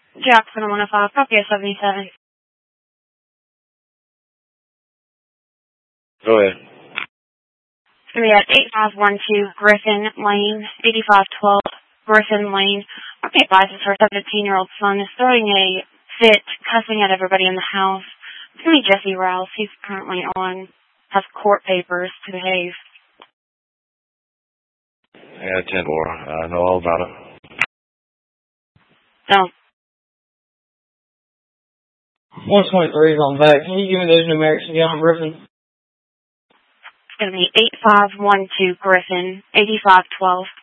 Jackson 105, copy of 77. Go ahead. It's going to be at 8512 Griffin Lane, 8512 Griffin Lane. Our pay advises her 17-year-old son is throwing a fit, cussing at everybody in the house. It's going to be Jesse Rouse. He's currently has court papers to behave. Yeah, 10-4. I know all about it. No. 123 is on back. Can you give me those numerics again on Griffin? It's going to be 8512 Griffin, 8512.